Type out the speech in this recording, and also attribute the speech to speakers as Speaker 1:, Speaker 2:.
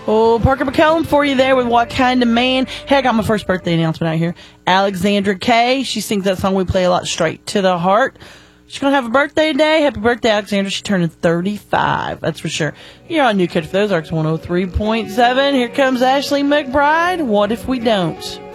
Speaker 1: Oh, Parker McCollum for you there with What Kind of Man. Hey, I got my first birthday announcement out here. Alexandra Kay. She sings that song we play a lot, Straight to the Heart. She's going to have a birthday today. Happy birthday, Alexandra. She's turning 35. That's for sure. You're on New Country for Those Arcs 103.7. Here comes Ashley McBride. What if we don't?